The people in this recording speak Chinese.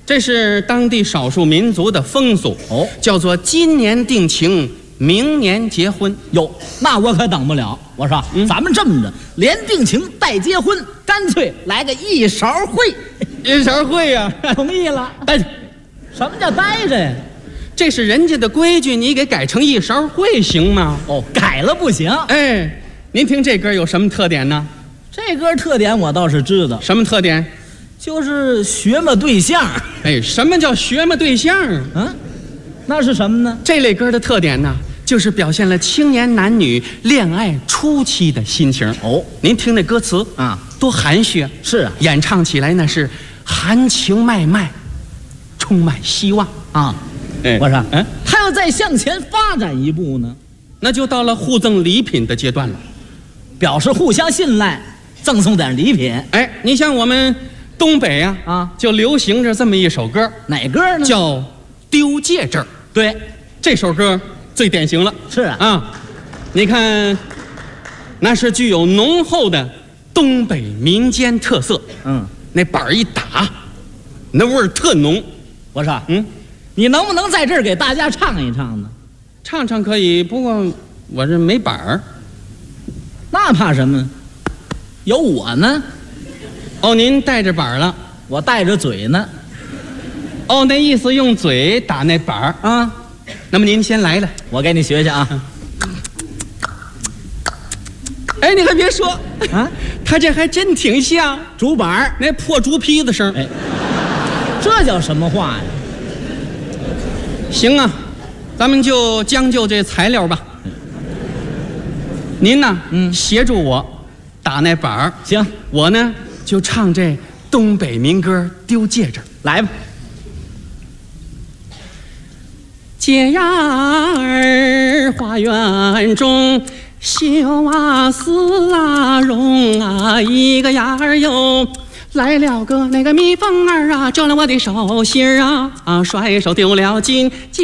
这是当地少数民族的风俗哦， 叫做今年定情，明年结婚。 哟，那我可等不了。我说，咱们这么着，连定情带结婚，干脆来个一勺会。 一勺会呀， 同意了。 待着， 什么叫待着呀？ 这是人家的规矩，你给改成一勺会行吗？ 哦，改了不行。 哎，您听这歌有什么特点呢？ 这歌特点我倒是知道， 什么特点？ 就是学么对象。 哎，什么叫学么对象？ 那是什么呢？ 这类歌的特点呢，就是表现了青年男女恋爱初期的心情。 哦， 您听那歌词啊， 多含蓄啊！ 是啊， 演唱起来那是含情脉脉，充满希望啊。 哎， 我说，还要再向前发展一步呢， 那就到了互赠礼品的阶段了， 表示互相信赖，赠送点礼品。 哎，你像我们东北呀，就流行着这么一首歌， 哪歌呢？ 叫《丢戒指》。 对， 这首歌最典型了。 是啊， 你看，那是具有浓厚的东北民间特色。那板一打，那味儿特浓。 我说，你能不能在这儿给大家唱一唱呢？ 唱唱可以，不过我这没板儿。 那怕什么？有我呢。 哦，您带着板儿了， 我带着嘴呢。 哦，那意思用嘴打那板儿啊。那么您先来了， 我给你学学啊。 哎，你还别说啊，他这还真挺像竹板儿那破竹坯子声。 哎，这叫什么话呀？ 行啊，咱们就将就这材料吧。您呢，协助我打那板儿。 行， 我呢就唱这东北民歌《丢戒指》。 来吧。 姐呀儿，花园中绣啊丝啊绒啊，一个呀儿哟，来了个那个蜜蜂儿啊，折了我的手心儿啊，甩手丢了金